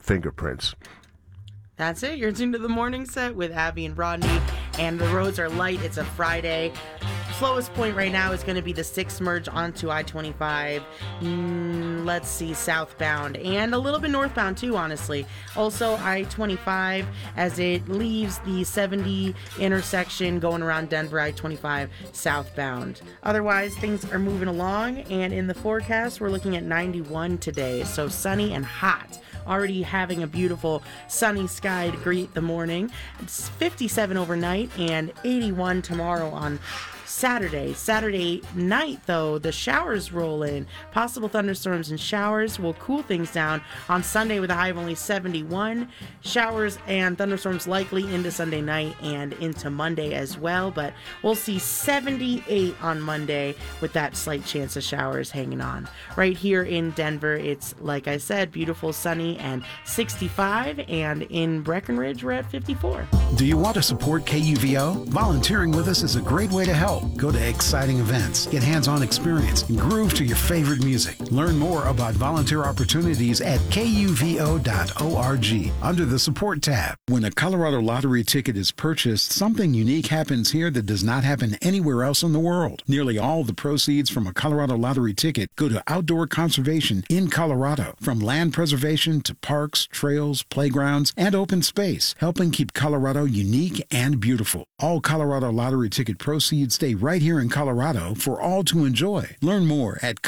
Fingerprints. That's it. You're tuned to the morning set with Abby and Rodney, and the roads are light. It's a Friday. Slowest point right now is going to be the 6 merge onto I-25. Let's see, southbound, and a little bit northbound too, honestly. Also, I-25 as it leaves the 70 intersection going around Denver, I-25 southbound. Otherwise, things are moving along, and in the forecast, we're looking at 91 today, so sunny and hot. Already having a beautiful sunny sky to greet the morning. It's 57 overnight and 81 tomorrow on Saturday. Saturday night, though, the showers roll in. Possible thunderstorms and showers will cool things down on Sunday with a high of only 71. Showers and thunderstorms likely into Sunday night and into Monday as well, but we'll see 78 on Monday with that slight chance of showers hanging on. Right here in Denver, it's, like I said, beautiful, sunny, and 65, and in Breckenridge, we're at 54. Do you want to support KUVO? Volunteering with us is a great way to help. Go to exciting events, get hands-on experience, and groove to your favorite music. Learn more about volunteer opportunities at kuvo.org under the Support tab. When a Colorado Lottery ticket is purchased, something unique happens here that does not happen anywhere else in the world. Nearly all the proceeds from a Colorado Lottery ticket go to outdoor conservation in Colorado, from land preservation to parks, trails, playgrounds, and open space, helping keep Colorado unique and beautiful. All Colorado Lottery ticket proceeds stay right here in Colorado for all to enjoy. Learn more at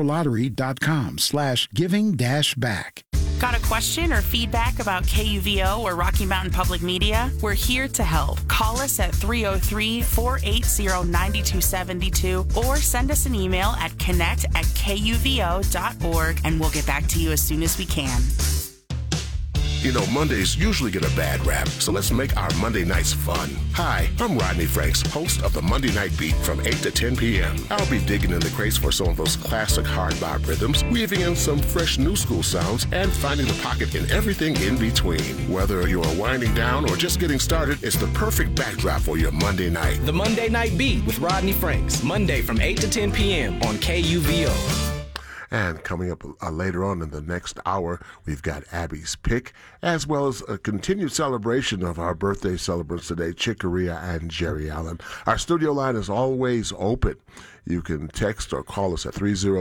coloradolottery.com/giving-back. Got a question or feedback about KUVO or Rocky Mountain Public Media? We're here to help. Call us at 303-480-9272 or send us an email at connect@kuvo.org, and we'll get back to you as soon as we can. You know, Mondays usually get a bad rap, so let's make our Monday nights fun. Hi, I'm Rodney Franks, host of the Monday Night Beat from 8 to 10 p.m. I'll be digging in the crates for some of those classic hard bop rhythms, weaving in some fresh new school sounds, and finding the pocket in everything in between. Whether you're winding down or just getting started, it's the perfect backdrop for your Monday night. The Monday Night Beat with Rodney Franks, Monday from 8 to 10 p.m. on KUVO. And coming up later on in the next hour, we've got Abby's Pick, as well as a continued celebration of our birthday celebrants today, Chick Corea and Jerry Allen. Our studio line is always open. You can text or call us at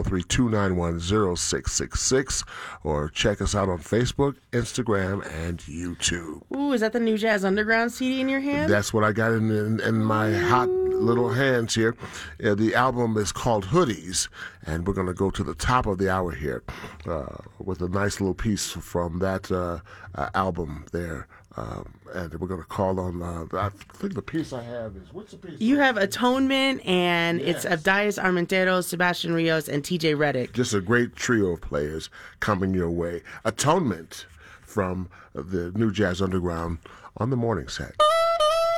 303-291-0666 or check us out on Facebook, Instagram, and YouTube. Ooh, is that the New Jazz Underground CD in your hand? That's what I got in my hot little hands here. The album is called Hoodies, and we're going to go to the top of the hour here with a nice little piece from that album there. And we're going to call on, I think the piece I have is, what's the piece? You have Atonement, and yes, it's Abdias Armenteros, Sebastian Rios, and TJ Reddick. Just a great trio of players coming your way. Atonement from the New Jazz Underground on the morning set.